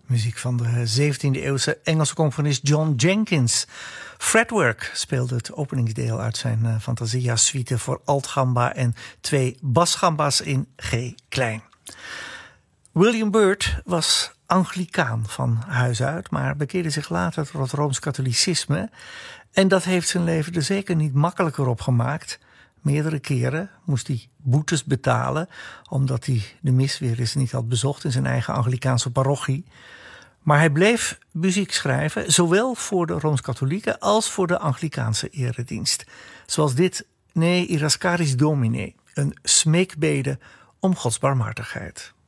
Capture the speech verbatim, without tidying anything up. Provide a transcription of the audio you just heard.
Muziek van de zeventiende eeuwse Engelse componist John Jenkins. Fretwork speelde het openingsdeel uit zijn uh, Fantasia-suite voor altgamba en twee basgamba's in G-klein. William Byrd was Anglicaan van huis uit, maar bekeerde zich later tot het Rooms-katholicisme. En dat heeft zijn leven er zeker niet makkelijker op gemaakt. Meerdere keren moest hij boetes betalen, omdat hij de mis weer eens niet had bezocht in zijn eigen Anglicaanse parochie. Maar hij bleef muziek schrijven, zowel voor de Rooms-Katholieken als voor de Anglicaanse eredienst. Zoals dit Ne Irascaris Domine, een smeekbede om Gods barmhartigheid.